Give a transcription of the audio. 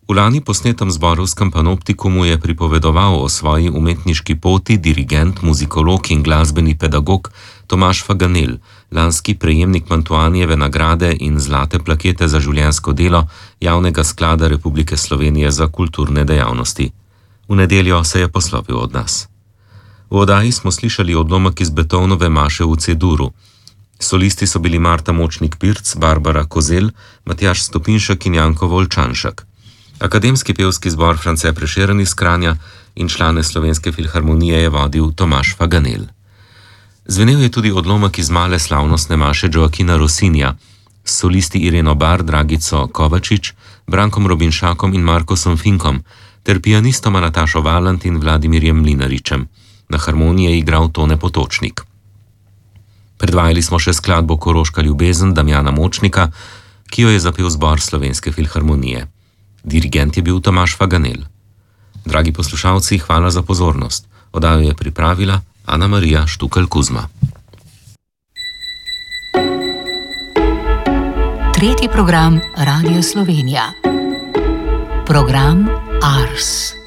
V lani posnetem zborovskem panoptikumu je pripovedoval o svoji umetniški poti dirigent, muzikolog in glasbeni pedagog Tomaž Faganel, lanski prejemnik Mantuanijeve nagrade in zlate plakete za življenjsko delo Javnega sklada Republike Slovenije za kulturne dejavnosti. V nedeljo se je poslovil od nas. V oddaji smo slišali odlomek iz Beethovenove maše v C-duru. Solisti so bili Marta Močnik-Pirc, Barbara Kozel, Matjaž Stopinšek in Janko Volčanšek. Akademski pevski zbor France Prešeren iz Kranja in člane Slovenske filharmonije je vodil Tomaž Faganel. Zvenel je tudi odlomek iz male slavnostne maše Gioachina Rossinija s solisti Ireno Bar, Dragico Kovačič, Brankom Robinšakom in Markosom Finkom ter pianistoma Natašo Valant in Vladimirjem Mlinaričem. Na harmoniji je igral Tone Potočnik. Predvajali smo še skladbo Koroška ljubezen Damjana Močnika, ki jo je zapel zbor Slovenske filharmonije. Dirigent je bil Tomaž Faganel. Dragi poslušalci, hvala za pozornost. Oddajo je pripravila Ana Marija Štukelj-Kuzma. Tretji program Radio Slovenija. Program Ars.